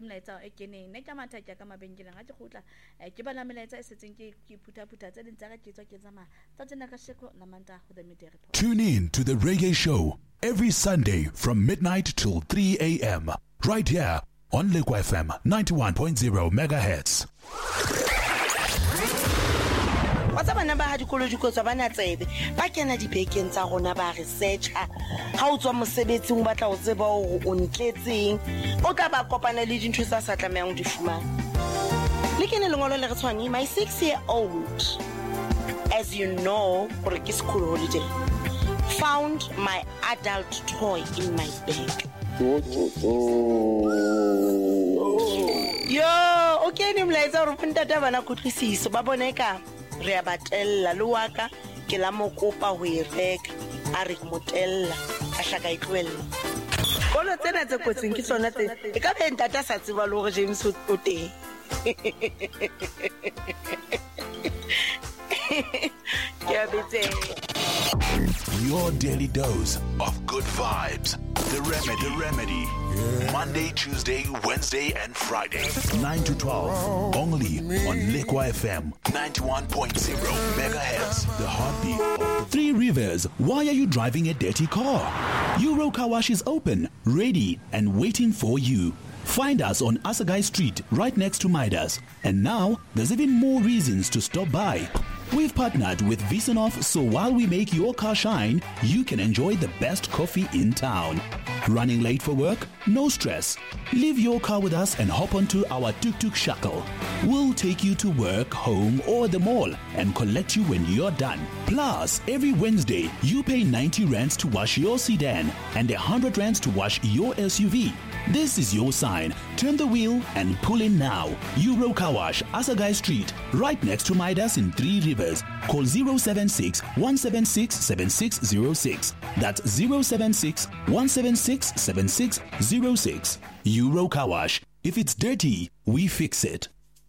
melaetsa e keneng nne ka matha ka mabenkeleng ga ke gotla ke bana melaetsa e setseng ke phutha tse dintse ga ke tswa ke tsamaya tsa tsena ka sheko la manta go the media report. Tune in to the Reggae Show every Sunday from midnight till 3 a.m. right here on Liquid FM 91.0 megahertz. What's up, number had ecological Savannah tsebe ba kena dibekeng tsa rona ba researcher ha o tswa mosebetsing o batla o tseba o ntletseng o tla ba kopana le dintho tsa sa tlameang di fumana le kene lengolo le re tshwani my 6-year-old, as you know, for a school holiday, found my adult toy in my bag. Yo, okay, ni mlaetsa re ntata bana khutlisiso ba boneka re a batella le waka ke la mokopa ho e reka a re motella a hlaka itlwella bona tsena tse kotseng ke tsona tse e ka be ntata sa tseba le hore James o teng ke a betse. Your daily dose of good vibes. The Remedy. Yeah. Monday, Tuesday, Wednesday, and Friday. 9 to 12. Only on Liquid FM 91.0 megahertz. The heartbeat of Three Rivers. Why are you driving a dirty car? Euro Car Wash is open, ready, and waiting for you. Find us on Asagai Street, right next to Midas. And now, there's even more reasons to stop by. We've partnered with Visanov, so while we make your car shine, you can enjoy the best coffee in town. Running late for work? No stress. Leave your car with us and hop onto our tuk-tuk shuttle. We'll take you to work, home, or the mall and collect you when you're done. Plus, every Wednesday, you pay 90 rands to wash your sedan and 100 rands to wash your SUV. This is your sign. Turn the wheel and pull in now. Euro Car Wash, Asagai Street, right next to Midas in Three Rivers. Call 076 176 7606. That's 076 176 7606. Euro Car Wash. If it's dirty, we fix it.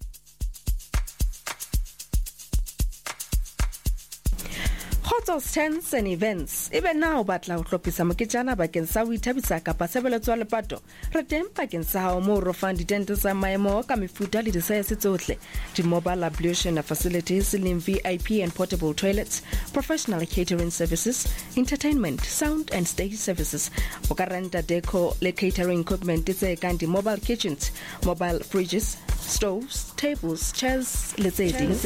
Hotels, tents and events. Even now, batla utlopisa moketjana bakeng sa ho ithabisa kapa sebeletso ya lepato. Re teng bakeng sa hao mo rofang ditente tsa maemo ka mefuta le disaese tsohle. Di-mobile ablution facilities, slim VIP and portable toilets, professional catering services, entertainment, sound and stage services. O ka renta deco le catering equipment tse kang di-mobile kitchens, mobile fridges, stoves, tables, chairs, le tse ding.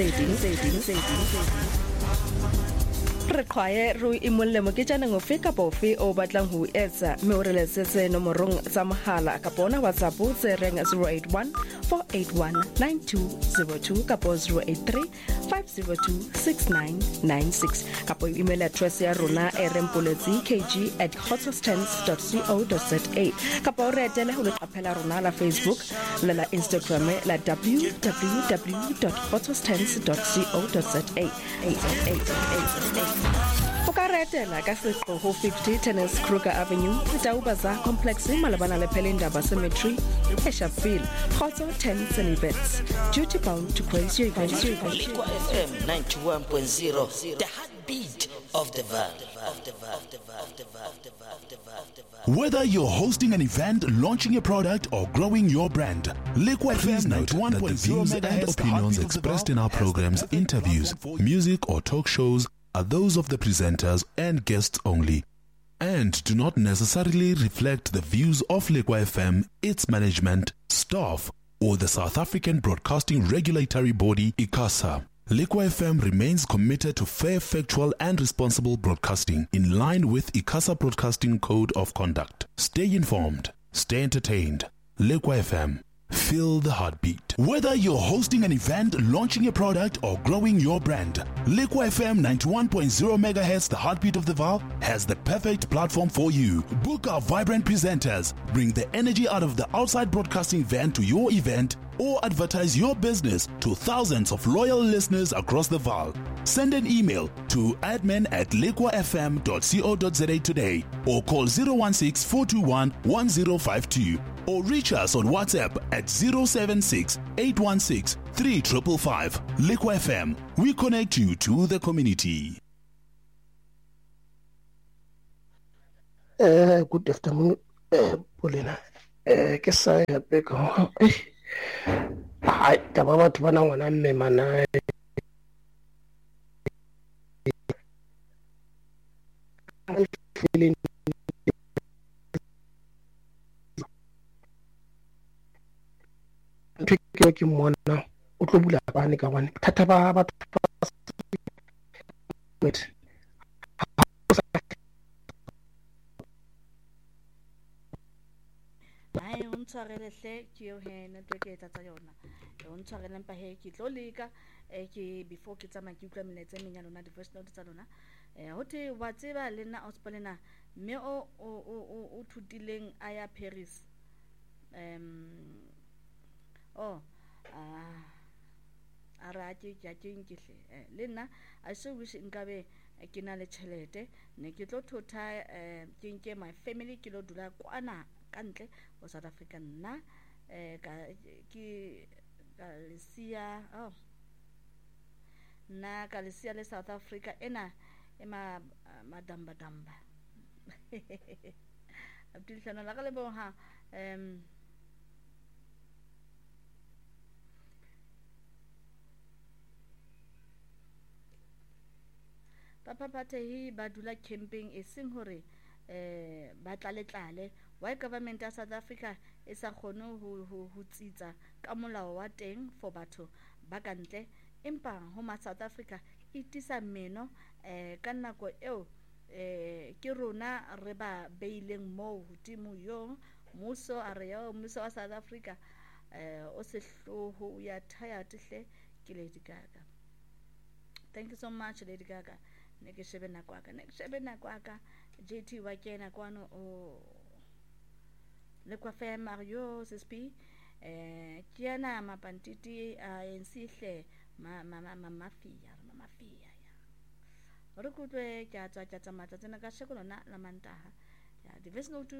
Re kwae ro imolle moketjana ngofe kapa ofe o batlang ho etsa mme o re letsetse nomorong tsa mohala kapa ona WhatsApp tse reng 081 481 9202 kapa 083 502 6996 kapa email address ya rona rmpolezi@hotels10.co.za kapa o re etele ho leqaphela rona la Facebook le la Instagram la www.hotels10.co.za. O ka retela ka seqo ho 50 Tennis Kruger Avenue, Taubaza Complex malabana le Pelindaba Cemetery, Eshaville, Hotel 10 Events. Duty bound to praise your event. Liquid FM 91.0, the heartbeat of the valley. Whether you're hosting an event, launching a product, or growing your brand, Liquid FM 91.0 the views and opinions expressed in our programs, interviews, music, or talk shows are those of the presenters and guests only, and do not necessarily reflect the views of Liquid FM, its management, staff, or the South African Broadcasting Regulatory Body, ICASA. Liquid FM remains committed to fair, factual, and responsible broadcasting in line with ICASA Broadcasting Code of Conduct. Stay informed, stay entertained. Liquid FM. Feel the heartbeat. Whether you're hosting an event, launching a product, or growing your brand, Liquid FM 91.0 MHz, the heartbeat of the Vaal, has the perfect platform for you. Book our vibrant presenters, bring the energy out of the outside broadcasting van to your event, or advertise your business to thousands of loyal listeners across the Vaal. Send an email to admin@liquidfm.co.za today, or call 016 421 1052. Or reach us on WhatsApp at 076 816 3555. Liquid FM, we connect you to the community. Good afternoon, Paulina. ke sa hape ka ai taba batho bana ngwana mme mana feeling ke mona o tlo bula bane ka bane thata ba batho ai o ntshwarele hle ke yo he network e tsa yona o ntshwarele mpa he ke tlo leka ke before ke tsamaya ke utlwa melaetsa e meng ya lona di-voice note tsa lona ho the wa tseba le nna ospolena mme o thutileng a ya Paris a ra ke nkihle le nna a so wish nkabe ke na le tšhelete ne ke tlo thotha ke nke my family ke lo dula kwana kantle go South Africa nna ka lesia nna ka lesia le South Africa ena ema madamba abdilhlano la ka le boha papa patehi ba dula camping e seng hore ba tlale why government ya South Africa e sa kgone ho tsitsa ka molao wa teng for batho ba kantle empa ho ma South Africa e tisa meno ka nako eo ke rona re ba beileng mo hodimo yo muso a re yo muso wa South Africa o se hloho ya tired hle ke Lady Gaga. Thank you so much Lady Gaga. Ne ke shebe nako aka JT wa kena kwano o le kwa fe Mario sespi kiana mapantiti ensihle mafia ya re kutlwe ke a tswa matla tsena ka sheko lona la mantaha ya di-voice note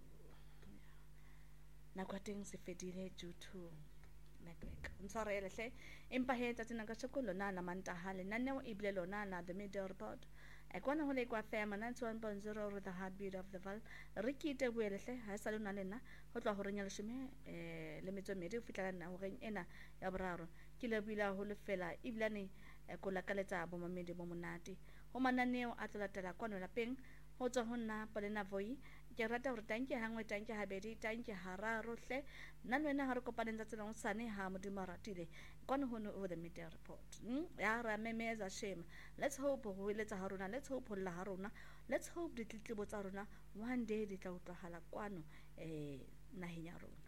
nako teng se fedile due to network ntshwarele hle empa he tsena ka sheko lona la mantaha le naneo e bile lona na the media report kwana ho le kwa fema 91.0 with the heartbeat of the val re kite buele hle ha sa lona lena ho tloa ho renya leshome le metso medi ho fitla nna ho reng ena ya boraro ke le buila ho le fela iblane ko la kaletsa bo mamedi bo monate ho mananeo a tlatela kwana lapeng ho tswa ho nna Polena Voi ke rata hore tanke hangwe tanke habedi tanke hararo hle nna wena ha re kopaneng tsa tsela sane ha modimo ratile kwana ho no the media report ya ra memeza shame let's hope ho eletsa ha rona let's hope ho la ha rona let's hope ditletlebo tsa rona one day di tla utlwahala kwano naheng ya rona.